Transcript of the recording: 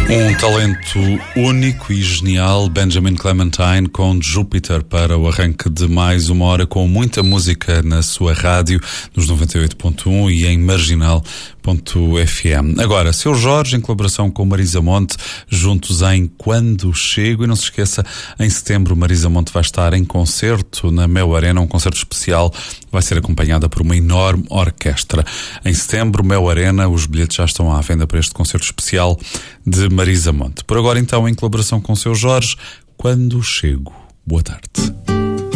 Um talento único e genial, Benjamin Clementine com Júpiter, para o arranque de mais uma hora com muita música na sua rádio, nos 98.1 e em marginal.fm. Agora, Seu Jorge em colaboração com Marisa Monte, juntos em Quando Chego. E não se esqueça, em setembro Marisa Monte vai estar em concerto na Mel Arena, um concerto especial, vai ser acompanhada por uma enorme orquestra. Em setembro, Mel Arena, os bilhetes já estão à venda para este concerto especial de Marisa Monte. Por agora, então, em colaboração com Seu Jorge, Quando Chego. Boa tarde.